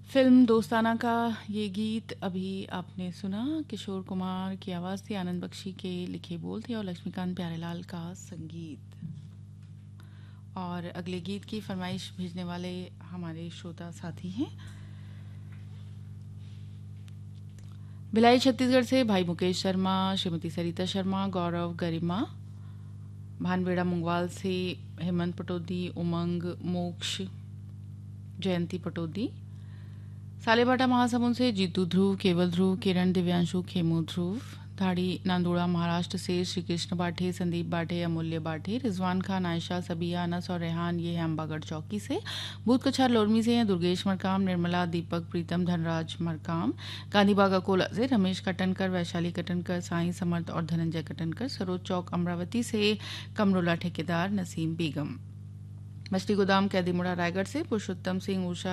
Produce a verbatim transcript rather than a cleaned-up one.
Film दोस्ताना का ये गीत अभी आपने सुना। किशोर कुमार की आवाज़ थी, आनंद बख्शी के लिखे बोल थे और लक्ष्मीकांत प्यारेलाल का संगीत। और अगले गीत की फरमाइश भेजने वाले हमारे श्रोता साथी हैं भिलाई छत्तीसगढ़ से भाई मुकेश शर्मा, श्रीमती सरिता शर्मा, गौरव गरिमा, भानबेड़ा मुंगवाल से हेमंत पटौदी, उमंग, मोक्ष, जयंती पटौदी, सालेबाटा महासमुंद से जीतू ध्रुव, केवल ध्रुव, किरण, दिव्यांशु, खेमू ध्रुव, धाड़ी नांदोड़ा महाराष्ट्र से श्री कृष्ण बाठे, संदीप बाठे, अमूल्य बाठे, रिजवान खान, आयशा, सबिया, अनस और रेहान ये हैं अम्बागढ़ चौकी से, भूत कछार लोरमी से हैं दुर्गेश मरकाम, निर्मला, दीपक, प्रीतम, धनराज मरकाम, गांधीबाग अकोला से रमेश कटनकर, वैशाली कटनकर, साईं समर्थ और धनंजय कटनकर, सरोज चौक अमरावती से कमरोला ठेकेदार, नसीम बेगम, मछली गोदाम कैदीमुड़ा रायगढ़ से पुरुषोत्तम सिंह, उषा